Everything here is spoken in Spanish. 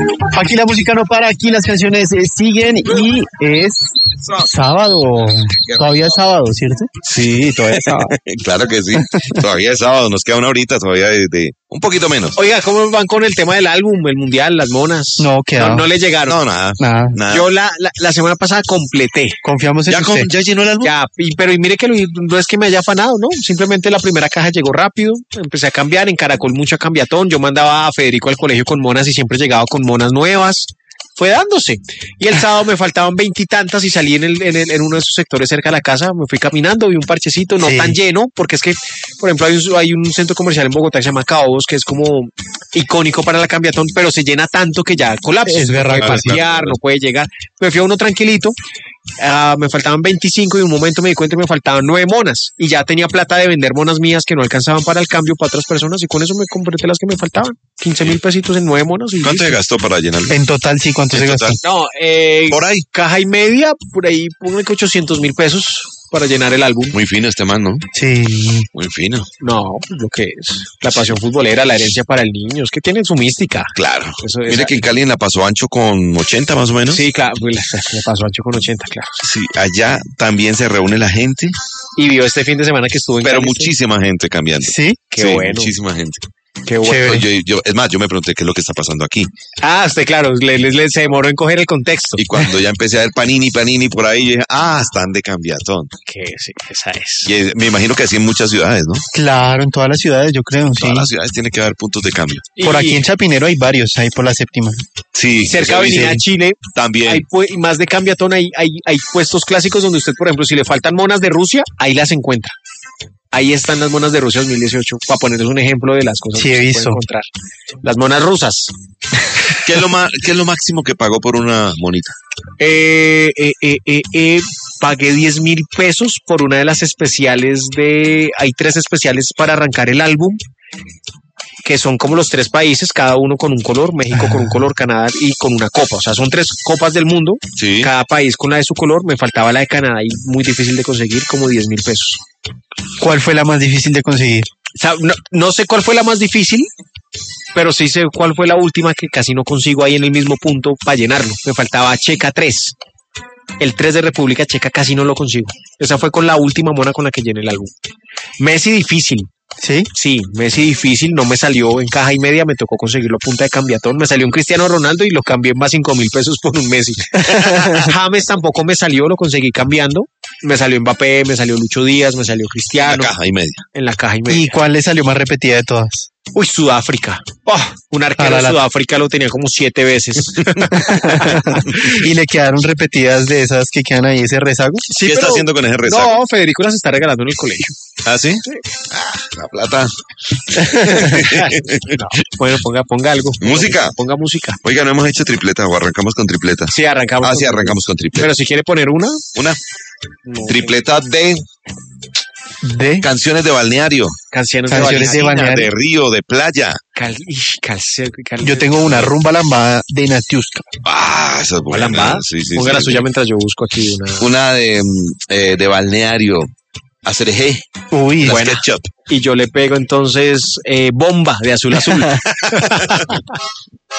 Aquí la música no para, aquí las canciones siguen y es sábado. Todavía es sábado, ¿cierto? Sí, todavía es sábado. Claro que sí. Todavía es sábado, nos queda una horita todavía de un poquito menos. Oiga, ¿cómo van con el tema del álbum, el mundial, las monas? No, quedaba. No le llegaron. No, nada. Yo la semana pasada completé. Confiamos en usted. ¿Ya llenó el álbum? Ya, pero mire que no es que me haya afanado, ¿no? Simplemente la primera caja llegó rápido, empecé a cambiar, en Caracol mucha cambiatón, yo mandaba a Federico al colegio con monas y siempre llegaba con monas nuevas. Fue dándose. Y el sábado me faltaban 20 y tantas y salí en uno de esos sectores cerca de la casa, me fui caminando, vi un parchecito, no tan lleno, porque es que, por ejemplo, hay un centro comercial en Bogotá que se llama Caobos, que es como icónico para la cambiatón, pero se llena tanto que ya colapsa. Es verdad, no puede pasear, no puede llegar. Me fui a uno tranquilito, me faltaban 25 y en un momento me di cuenta que me faltaban 9 monas y ya tenía plata de vender monas mías que no alcanzaban para el cambio para otras personas y con eso me completé las que me faltaban. 15,000 pesitos en 9 monas. Y ¿Cuánto se gastó para llenarlo? En total, sí, ¿cuánto se gastó? No, por ahí. Caja y media, por ahí ponle que 800,000 pesos para llenar el álbum. Muy fino este man, ¿no? Sí. Muy fino. No, lo que es la pasión futbolera, la herencia para el niño, es que tienen su mística. Claro. Eso, Mire que en Cali la pasó ancho con 80 más o menos. Sí, claro, le pasó ancho con 80, claro. Sí, allá también se reúne la gente. Y vio este fin de semana que estuvo en Pero Cali, muchísima gente cambiando. ¿Sí? Qué bueno. Muchísima gente. Qué bueno. Es más, yo me pregunté qué es lo que está pasando aquí. Usted, claro, se demoró en coger el contexto. Y cuando ya empecé a ver Panini por ahí, yo dije, están de cambiatón. Que sí, esa es. Y me imagino que así en muchas ciudades, ¿no? Claro, en todas las ciudades, yo creo, En sí. todas las ciudades tiene que haber puntos de cambio. Por aquí en Chapinero hay varios, ahí por la séptima. Sí. Cerca de Avenida Chile, también. hay más de cambiatón, hay puestos clásicos donde usted, por ejemplo, si le faltan monas de Rusia, ahí las encuentra. Ahí están las monas de Rusia 2018, para ponerles un ejemplo de las cosas que se pueden encontrar. Las monas rusas. ¿Qué es lo máximo que pagó por una monita? Pagué 10,000 pesos por una de las especiales hay 3 especiales para arrancar el álbum, que son como los 3 países, cada uno con un color, México con un color, Canadá y con una copa, o sea, son 3 copas del mundo, sí. Cada país con la de su color, me faltaba la de Canadá y muy difícil de conseguir, como 10,000 pesos. ¿Cuál fue la más difícil de conseguir? O sea, no sé cuál fue la más difícil, pero sí sé cuál fue la última que casi no consigo ahí en el mismo punto para llenarlo. Me faltaba Checa 3. El 3 de República Checa casi no lo consigo. Esa fue con la última mona con la que llené el álbum. Messi difícil. ¿Sí? Sí, Messi difícil, no me salió en caja y media, me tocó conseguirlo a punta de cambiatón. Me salió un Cristiano Ronaldo y lo cambié en más 5,000 pesos por un Messi. James tampoco me salió, lo conseguí cambiando. Me salió Mbappé, me salió Lucho Díaz, me salió Cristiano. En la caja y media. En la caja y media. ¿Y cuál le salió más repetida de todas? Uy, Sudáfrica. Un arquero de Sudáfrica lo tenía como 7 veces. ¿Y le quedaron repetidas de esas que quedan ahí, ese rezago? Sí, ¿qué está haciendo con ese rezago? No, Federico las está regalando en el colegio. ¿Ah, sí? La plata. No, bueno, ponga algo. Música. Ponga música. Oiga, no hemos hecho tripleta o arrancamos con tripleta. Sí, arrancamos. Sí, arrancamos con tripleta. Pero si quiere poner una. No, tripleta de canciones de balneario. Canciones de balneario. De río, de playa. Yo tengo una rumba lambada de Natiuska. Esa es buena. ¿Lambada? Sí. Ponga la suya mientras yo busco aquí una de balneario. Acerejé. Uy, buena. SketchUp. Y yo le pego entonces Bomba de Azul Azul.